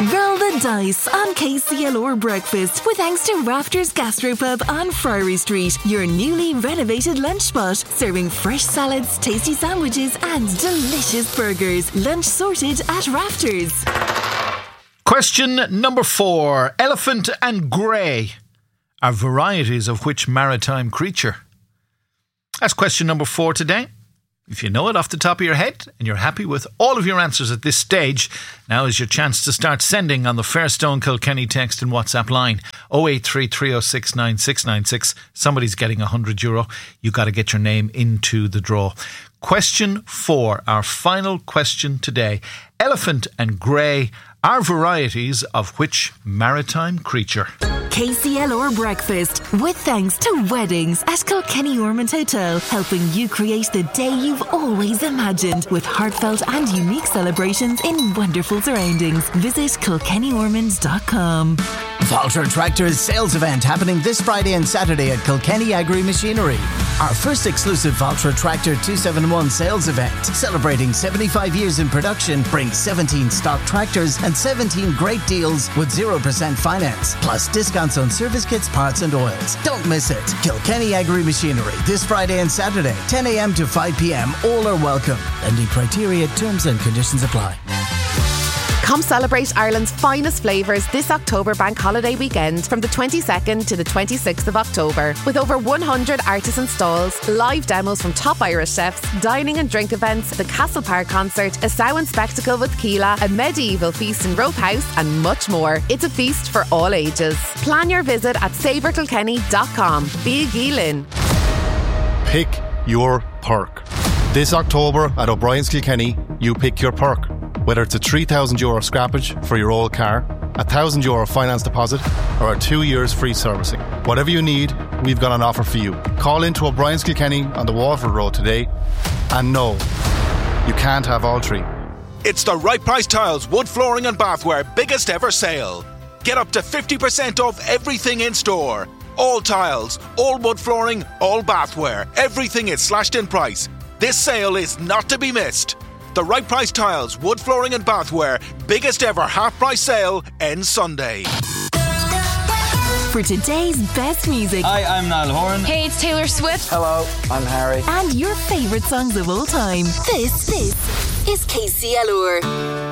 Roll the dice on KCLR Breakfast with thanks to Rafters Gastropub on Friary Street, your newly renovated lunch spot, serving fresh salads, tasty sandwiches and delicious burgers. Lunch sorted at Rafters. Question number 4. Elephant and grey are varieties of which maritime creature? That's question number 4 today. If you know it off the top of your head and you're happy with all of your answers at this stage, now is your chance to start sending on the Fairstone Kilkenny text and WhatsApp line 083 306 9696. Somebody's getting €100. You got to get your name into the draw. Question 4, our final question today. Elephant and grey are varieties of which maritime creature? KCLR Breakfast with thanks to Weddings at Kilkenny Ormond Hotel, helping you create the day you've always imagined with heartfelt and unique celebrations in wonderful surroundings. Visit KilkennyOrmond.com. Valtra Tractors sales event happening this Friday and Saturday at Kilkenny Agri Machinery. Our first exclusive Valtra Tractor 271 sales event, celebrating 75 years in production, brings 17 stock tractors and 17 great deals with 0% finance, plus discounts on service kits, parts and oils. Don't miss it. Kilkenny Agri Machinery this Friday and Saturday, 10 a.m. to 5 p.m. All are welcome. Lending criteria, terms and conditions apply. Come celebrate Ireland's finest flavours this October bank holiday weekend from the 22nd to the 26th of October. With over 100 artisan stalls, live demos from top Irish chefs, dining and drink events, the Castle Park concert, a Samhain spectacle with Keela, a medieval feast in Rope House and much more. It's a feast for all ages. Plan your visit at savourkilkenny.com. Be Geelin. Pick your perk. This October at O'Brien's Kilkenny, you pick your perk. Whether it's a €3,000 scrappage for your old car, a €1,000 finance deposit, or a 2 years free servicing. Whatever you need, we've got an offer for you. Call into O'Brien's Kilkenny on the Waterford Road today. And no, you can't have all three. It's the Right Price Tiles wood flooring and bathware biggest ever sale. Get up to 50% off everything in store. All tiles, all wood flooring, all bathware. Everything is slashed in price. This sale is not to be missed. The Right Price Tiles, wood flooring and bathware biggest ever half price sale ends Sunday. For today's best music. Hi, I'm Niall Horan. Hey, it's Taylor Swift. Hello, I'm Harry. And your favourite songs of all time. This is KCLR.